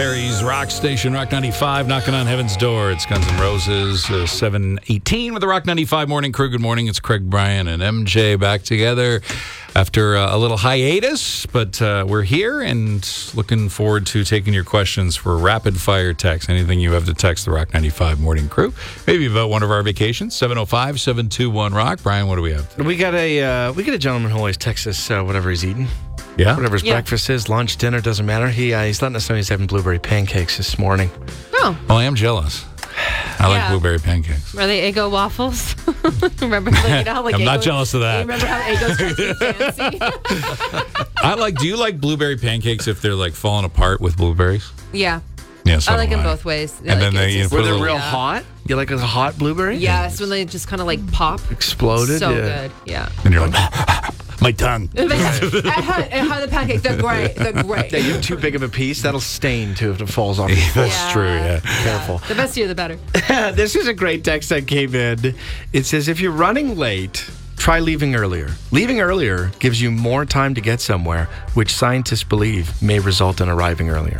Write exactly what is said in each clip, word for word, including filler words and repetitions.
Barry's Rock Station, Rock ninety-five, knocking on heaven's door. It's Guns N' Roses, uh, seven eighteen with the Rock ninety-five Morning Crew. Good morning. It's Craig Bryan and M J back together after uh, a little hiatus, but uh, we're here and looking forward to taking your questions for rapid fire text. Anything you have to text the Rock ninety-five Morning Crew. Maybe about one of our vacations, seven oh five, seven two one, ROCK. Brian, what do we have? We got a uh, we got a gentleman who always texts us uh, whatever he's eating. Yeah? Whatever his Yeah. breakfast is, lunch, dinner, doesn't matter. He uh, He's letting us know he's having blueberry pancakes this morning. Oh, Well, I am jealous. I like Yeah. blueberry pancakes. are they Eggo waffles? Remember, like, you know how like I'm Eggo, not jealous of that. Remember how Eggo's supposed to be fancy? I like. Do you like blueberry pancakes if they're like falling apart with blueberries? Yeah, Yeah, so I like do them both ways. And then they, you know, just- put Were a they little- real Yeah. hot? You like a hot blueberry? Yes, when they just kind of like pop. Exploded? So yeah. good. Yeah. And you're like, my tongue. And how, and how the pancakes, they're great. They're great. Yeah, you have too big of a piece. That'll stain, too, if it falls off your fork. That's Yeah. true, yeah. Careful. The bessier, the better. This is a great text that came in. It says, if you're running late, try leaving earlier. Leaving earlier gives you more time to get somewhere, which scientists believe may result in arriving earlier.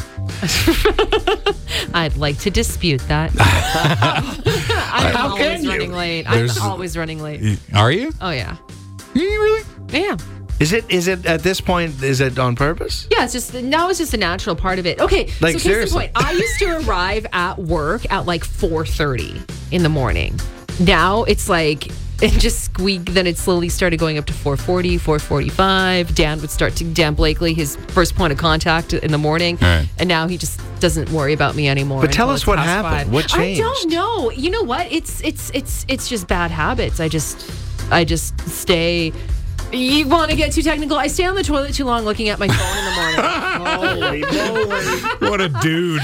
I'd like to dispute that. I'm How always can you? running late. There's- I'm always running late. Are you? Oh, yeah. Are you really? Yeah. Is it? Is it at this point? Is it on purpose? Yeah, it's just now it's just a natural part of it. Okay, Like, so here's the seriously. point. I used to arrive at work at like four thirty in the morning. Now it's like it just squeak. Then it slowly started going up to four forty, four forty-five. Dan would start to Dan Blakely, his first point of contact in the morning, Right. and now he just doesn't worry about me anymore. But tell until us it's what past happened. five. What I don't changed? know. You know what? It's it's it's it's just bad habits. I just I just stay. You want to get too technical? I stay on the toilet too long looking at my phone in the morning. Holy moly! What a dude.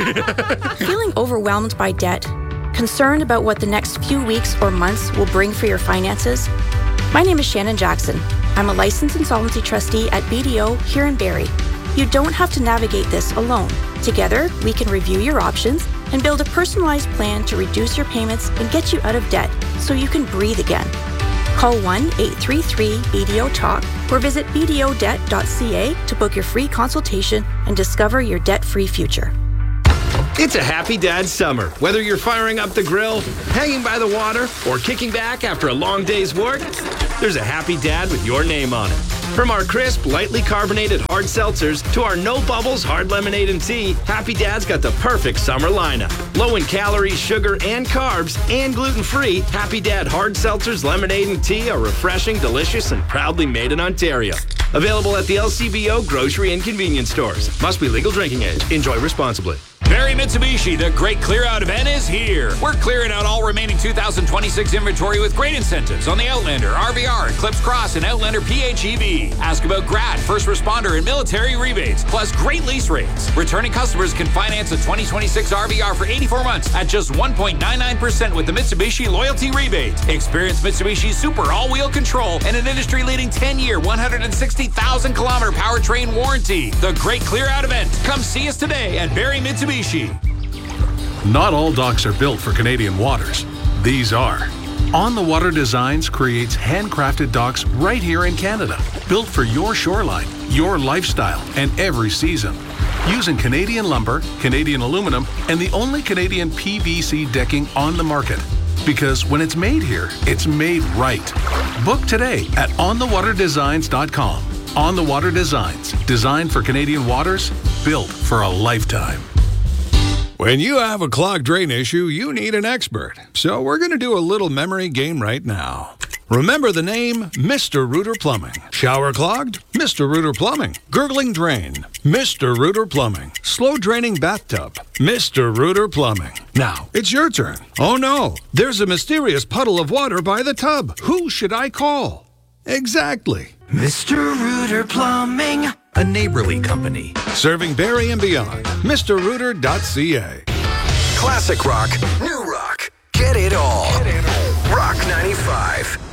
Feeling overwhelmed by debt? Concerned about what the next few weeks or months will bring for your finances? My name is Shannon Jackson. I'm a licensed insolvency trustee at B D O here in Barrie. You don't have to navigate this alone. Together, we can review your options and build a personalized plan to reduce your payments and get you out of debt so you can breathe again. Call one eight three three B D O talk or visit b d o debt dot c a to book your free consultation and discover your debt-free future. It's a happy dad summer. Whether you're firing up the grill, hanging by the water, or kicking back after a long day's work, there's a happy dad with your name on it. From our crisp, lightly carbonated hard seltzers to our no bubbles hard lemonade and tea, Happy Dad's got the perfect summer lineup. Low in calories, sugar, and carbs, and gluten-free, Happy Dad hard seltzers, lemonade, and tea are refreshing, delicious, and proudly made in Ontario. Available at the L C B O grocery and convenience stores. Must be legal drinking age. Enjoy responsibly. Barrie Mitsubishi, the great clear out event is here. We're clearing out all remaining two thousand twenty-six inventory with great incentives on the Outlander, R V R, Eclipse Cross, and Outlander P H E V. Ask about grad, first responder, and military rebates, plus great lease rates. Returning customers can finance a twenty twenty-six R V R for eighty-four months at just one point nine nine percent with the Mitsubishi Loyalty Rebate. Experience Mitsubishi's super all-wheel control and an industry-leading ten-year, one hundred sixty thousand kilometer powertrain warranty. The great clear out event. Come see us today at Barrie Mitsubishi. Not all docks are built for Canadian waters. These are. On the Water Designs creates handcrafted docks right here in Canada, built for your shoreline, your lifestyle, and every season. Using Canadian lumber, Canadian aluminum, and the only Canadian P V C decking on the market. Because when it's made here, it's made right. Book today at on the water designs dot com. On the Water Designs, designed for Canadian waters, built for a lifetime. When you have a clogged drain issue, you need an expert. So we're going to do a little memory game right now. Remember the name Mister Rooter Plumbing. Shower clogged? Mister Rooter Plumbing. Gurgling drain? Mister Rooter Plumbing. Slow draining bathtub? Mister Rooter Plumbing. Now, it's your turn. Oh no, there's a mysterious puddle of water by the tub. Who should I call? Exactly. Mister Rooter Plumbing, a neighborly company. Serving Barrie and beyond. Mister Rooter dot c a. Classic rock, new rock, get it all. Rock ninety-five.